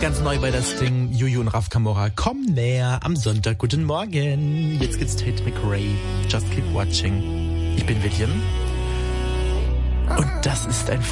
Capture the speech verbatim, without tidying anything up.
Ganz neu bei das Ding Juju und Raf Camora. Komm näher am Sonntag. Guten Morgen. Jetzt gibt's Tate McRae. Just keep watching. Ich bin William. Und das ist ein